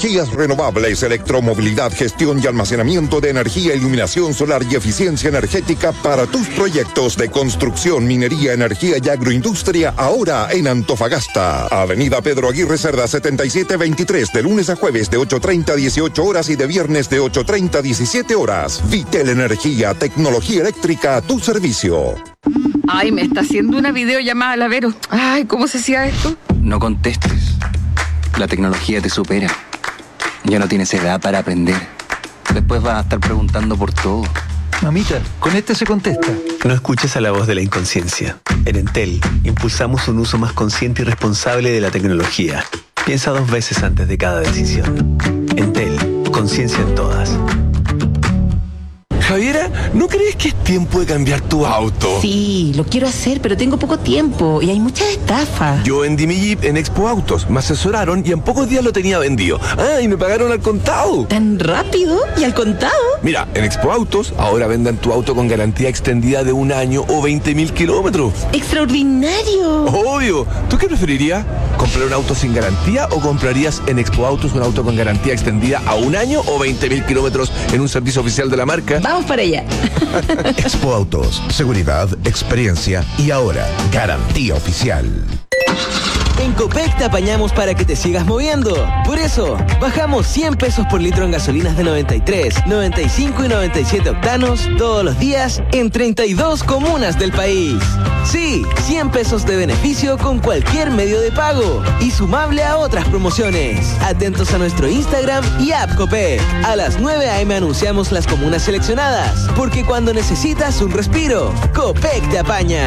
energías renovables, electromovilidad, gestión y almacenamiento de energía, iluminación solar y eficiencia energética para tus proyectos de construcción, minería, energía y agroindustria, ahora en Antofagasta. Avenida Pedro Aguirre Cerda 7723, de lunes a jueves de 8:30 a 18 horas y de viernes de 8:30 a 17 horas. Vitel Energía, tecnología eléctrica a tu servicio. Ay, me está haciendo una videollamada la Vero. Ay, ¿cómo se hacía esto? No contestes. La tecnología te supera. Ya no tienes edad para aprender. Después vas a estar preguntando por todo. Mamita, con este se contesta. No escuches a la voz de la inconsciencia. En Entel, impulsamos un uso más consciente y responsable de la tecnología. Piensa 2 veces antes de cada decisión. Entel, conciencia en todas. Javiera, ¿no crees que es tiempo de cambiar tu auto? Sí, lo quiero hacer, pero tengo poco tiempo y hay muchas estafas. Yo vendí mi Jeep en Expo Autos, me asesoraron y en pocos días lo tenía vendido. Ah, y me pagaron al contado. ¿Tan rápido? ¿Y al contado? Mira, en Expo Autos ahora venden tu auto con garantía extendida de 1 año o 20.000 kilómetros. ¡Extraordinario! Obvio. ¿Tú qué preferirías? ¿Comprar un auto sin garantía o comprarías en Expo Autos un auto con garantía extendida a 1 año o 20.000 kilómetros en un servicio oficial de la marca? Vamos para allá. Expo Autos, seguridad, experiencia y ahora garantía oficial. En Copec te apañamos para que te sigas moviendo. Por eso, bajamos 100 pesos por litro en gasolinas de 93, 95 y 97 octanos todos los días en 32 comunas del país. Sí, 100 pesos de beneficio con cualquier medio de pago y sumable a otras promociones. Atentos a nuestro Instagram y app Copec. A las 9 a.m. anunciamos las comunas seleccionadas, porque cuando necesitas un respiro, Copec te apaña.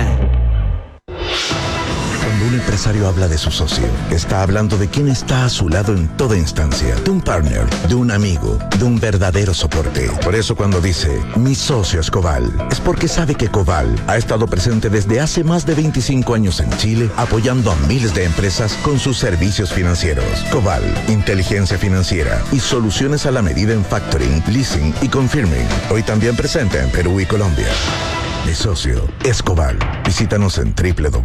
Cuando un empresario habla de su socio, está hablando de quien está a su lado en toda instancia, de un partner, de un amigo, de un verdadero soporte. Por eso cuando dice, mi socio es Coval, es porque sabe que Coval ha estado presente desde hace más de 25 años en Chile, apoyando a miles de empresas con sus servicios financieros. Coval, inteligencia financiera y soluciones a la medida en factoring, leasing y confirming. Hoy también presente en Perú y Colombia. Mi socio es Coval. Visítanos en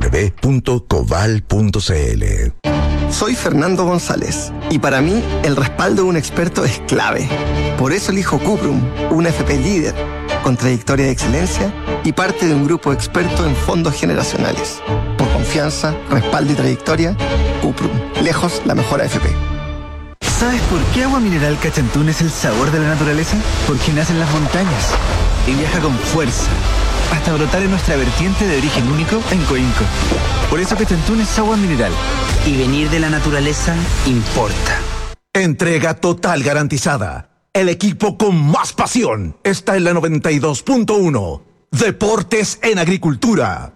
www.coval.cl. Soy Fernando González y para mí el respaldo de un experto es clave. Por eso elijo Cuprum, una FP líder, con trayectoria de excelencia y parte de un grupo experto en fondos generacionales. Por confianza, respaldo y trayectoria, Cuprum, lejos la mejor AFP. ¿Sabes por qué Agua Mineral Cachantún es el sabor de la naturaleza? Porque nace en las montañas y viaja con fuerza hasta brotar en nuestra vertiente de origen único en Coinco. Por eso Cachantún es agua mineral. Y venir de la naturaleza importa. Entrega total garantizada. El equipo con más pasión está en la 92.1. Deportes en Agricultura.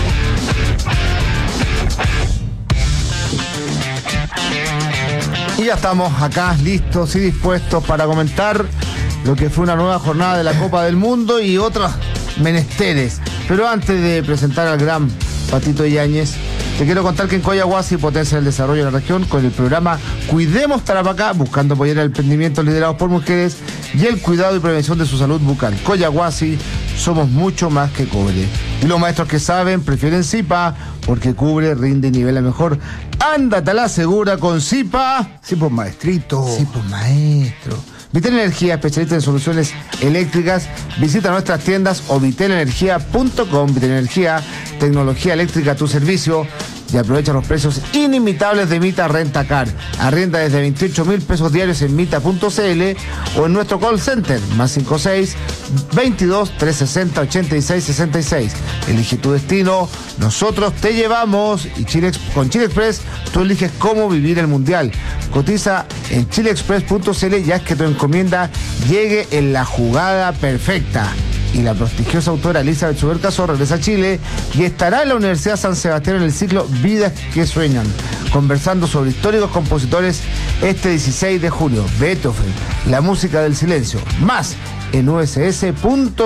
Y ya estamos acá listos y dispuestos para comentar lo que fue una nueva jornada de la Copa del Mundo y otros menesteres. Pero antes de presentar al gran Patito Yáñez, te quiero contar que en Coyahuasi potencia el desarrollo de la región con el programa Cuidemos Tarapacá, buscando apoyar el emprendimiento liderados por mujeres y el cuidado y prevención de su salud bucal. Coyahuasi, somos mucho más que cobre. Y los maestros que saben prefieren Zipa, porque cubre, rinde y nivela mejor. Ándate a la segura con Zipa. Sí, pues maestrito. Sí, pues maestro. Vitel Energía, especialista en soluciones eléctricas. Visita nuestras tiendas o vitelenergia.com. Vitel Energía, tecnología eléctrica a tu servicio. Y aprovecha los precios inimitables de Mita Rentacar. Arrienda desde 28.000 pesos diarios en mita.cl o en nuestro call center, +56 22 360 86 66. Elige tu destino, nosotros te llevamos. Y con Chile Express tú eliges cómo vivir el mundial. Cotiza en chileexpress.cl y haz que tu encomienda llegue en la jugada perfecta. Y la prestigiosa autora Elizabeth Subercaso regresa a Chile y estará en la Universidad San Sebastián en el ciclo Vidas que Sueñan, conversando sobre históricos compositores este 16 de julio. Beethoven, la música del silencio. Más en uss.cl.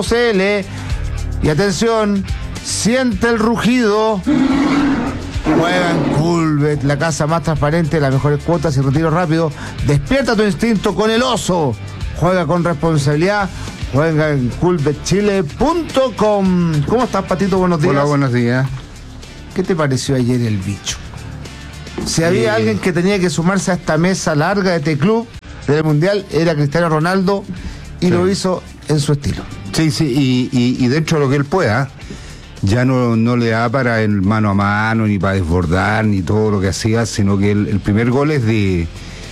Y atención, siente el rugido. Juega en Coolbet, la casa más transparente, las mejores cuotas y retiro rápido. Despierta tu instinto con el oso. Juega con responsabilidad. Juega en coolbetchile.com. ¿Cómo estás, Patito? Buenos días. Hola, buenos días. ¿Qué te pareció ayer el bicho? Si había alguien que tenía que sumarse a esta mesa larga de este club, del Mundial era Cristiano Ronaldo y lo hizo en su estilo. Sí, y dentro de lo que él pueda, ya no le da para el mano a mano, ni para desbordar, ni todo lo que hacía, sino que el primer gol es de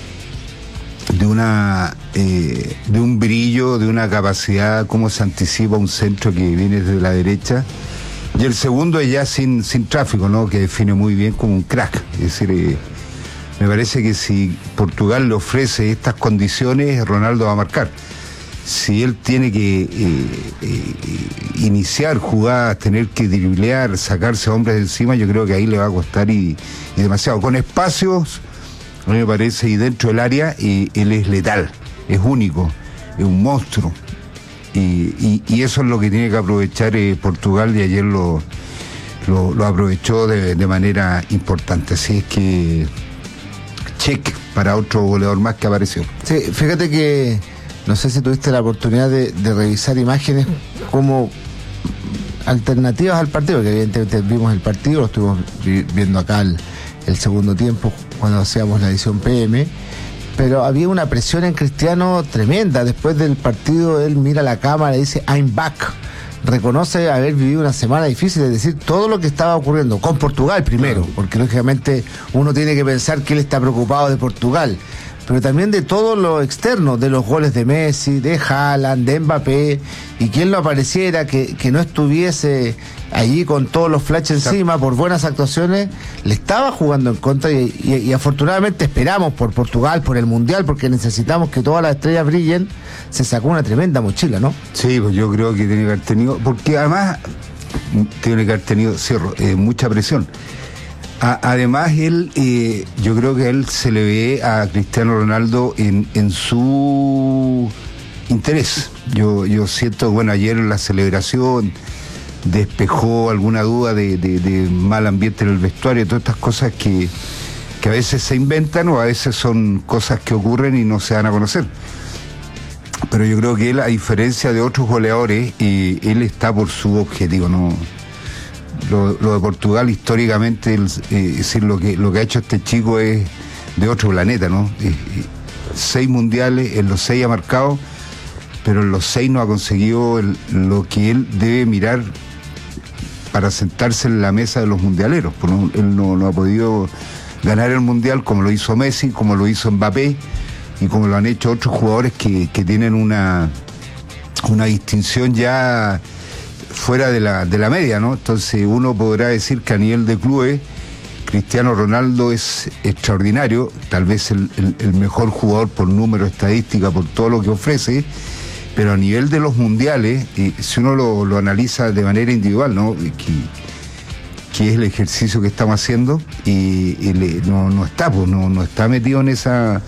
un brillo, de una capacidad, cómo se anticipa un centro que viene desde la derecha, y el segundo es ya sin tráfico, ¿no? Que define muy bien como un crack. Es decir, me parece que si Portugal le ofrece estas condiciones, Ronaldo va a marcar. Si él tiene que iniciar jugadas, tener que driblear, sacarse a hombres de encima, yo creo que ahí le va a costar y demasiado. Con espacios, a mí me parece, y dentro del área, él es letal, es único, es un monstruo. Y eso es lo que tiene que aprovechar Portugal, y ayer lo aprovechó de manera importante. Así es que check para otro goleador más que apareció. Sí, fíjate que no sé si tuviste la oportunidad de revisar imágenes como alternativas al partido, que evidentemente vimos el partido, lo estuvimos viendo acá el segundo tiempo cuando hacíamos la edición PM, pero había una presión en Cristiano tremenda. Después del partido él mira a la cámara y dice I'm back, reconoce haber vivido una semana difícil, es decir, todo lo que estaba ocurriendo con Portugal primero, porque lógicamente uno tiene que pensar que él está preocupado de Portugal, pero también de todo lo externo, de los goles de Messi, de Haaland, de Mbappé, y que él no apareciera, que no estuviese allí con todos los flashes encima por buenas actuaciones, le estaba jugando en contra, y afortunadamente esperamos por Portugal, por el Mundial, porque necesitamos que todas las estrellas brillen. Se sacó una tremenda mochila, ¿no? Sí, pues yo creo que tiene que haber tenido, porque además tiene que haber tenido mucha presión. Además, él, yo creo que a él se le ve a Cristiano Ronaldo en su interés. Yo siento, bueno, ayer en la celebración despejó alguna duda de mal ambiente en el vestuario, todas estas cosas que a veces se inventan o a veces son cosas que ocurren y no se dan a conocer. Pero yo creo que él, a diferencia de otros goleadores, él está por su objetivo, ¿no? Lo de Portugal históricamente, es decir, lo que ha hecho este chico es de otro planeta, ¿no? 6 mundiales, en los 6 ha marcado, pero en los 6 no ha conseguido lo que él debe mirar para sentarse en la mesa de los mundialeros. Pues él no ha podido ganar el mundial como lo hizo Messi, como lo hizo Mbappé y como lo han hecho otros jugadores que tienen una distinción ya fuera de la media, ¿no? Entonces uno podrá decir que a nivel de clubes Cristiano Ronaldo es extraordinario, tal vez el mejor jugador por número, estadística, por todo lo que ofrece, pero a nivel de los mundiales, si uno lo analiza de manera individual, ¿no? Que es el ejercicio que estamos haciendo, no está metido en esa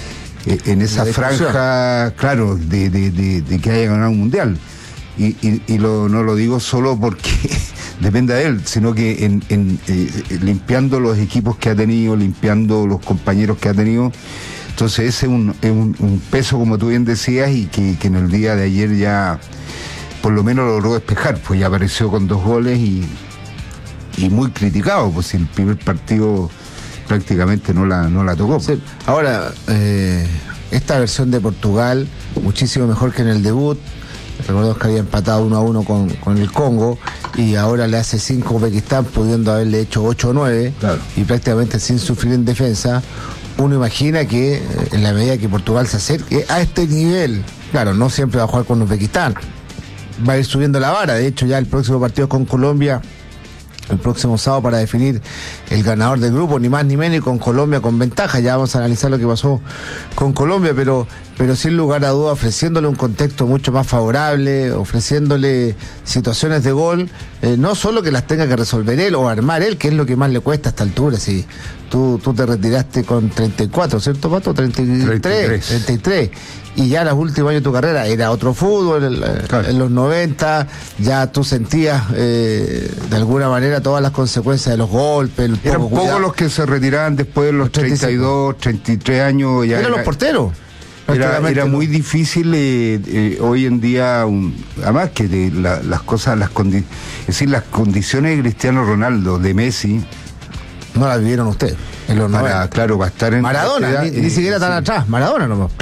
franja, claro, de que haya ganado un mundial. No lo digo solo porque dependa de él, sino que limpiando los equipos que ha tenido, limpiando los compañeros que ha tenido. Entonces ese es un peso, como tú bien decías, y que en el día de ayer ya por lo menos logró despejar, pues ya apareció con 2 goles y muy criticado, pues el primer partido prácticamente no la tocó. Sí. Ahora, esta versión de Portugal, muchísimo mejor que en el debut. Recordemos que había empatado 1-1 con el Congo y ahora le hace 5 Uzbekistán, pudiendo haberle hecho 8-9, claro, y prácticamente sin sufrir en defensa. Uno imagina que en la medida que Portugal se acerque a este nivel, claro, no siempre va a jugar con Uzbekistán, va a ir subiendo la vara. De hecho, ya el próximo partido es con Colombia, el próximo sábado, para definir el ganador del grupo, ni más ni menos, y con Colombia con ventaja. Ya vamos a analizar lo que pasó con Colombia, pero sin lugar a duda ofreciéndole un contexto mucho más favorable, ofreciéndole situaciones de gol, no solo que las tenga que resolver él o armar él, que es lo que más le cuesta a esta altura. Si tú te retiraste con 34, ¿cierto, Pato? 33. Y ya en los últimos años de tu carrera era otro fútbol, claro. En los 90 ya tú sentías de alguna manera todas las consecuencias de los golpes. Eran pocos los que se retiraban después de los 32, 33 años. Eran los porteros. Era muy difícil hoy en día, además que las condiciones de Cristiano Ronaldo, de Messi, no las vivieron ustedes en los 90. Claro, para estar en Maradona, ni siquiera tan atrás, Maradona nomás.